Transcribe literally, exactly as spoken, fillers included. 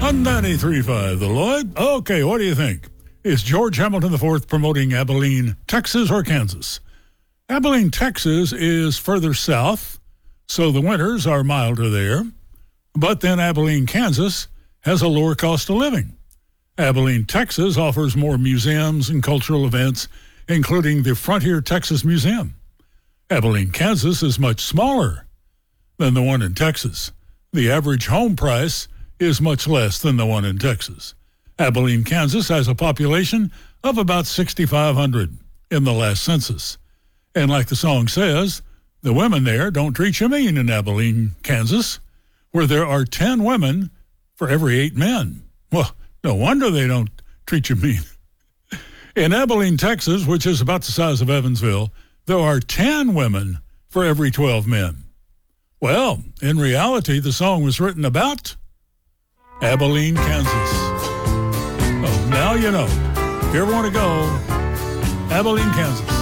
On ninety-three point five, The Lloyd. Okay, what do you think? Is George Hamilton the fourth promoting Abilene, Texas, or Kansas? Abilene, Texas is further south, so the winters are milder there. But then Abilene, Kansas has a lower cost of living. Abilene, Texas offers more museums and cultural events, including the Frontier Texas Museum. Abilene, Kansas is much smaller than the one in Texas. The average home price is much less than the one in Texas. Abilene, Kansas has a population of about sixty-five hundred in the last census. And like the song says, the women there don't treat you mean in Abilene, Kansas, where there are ten women for every eight men. Well, no wonder they don't treat you mean. In Abilene, Texas, which is about the size of Evansville, there are ten women for every twelve men. Well, in reality, the song was written about Abilene, Kansas. Oh, now you know. If you ever want to go, Abilene, Kansas.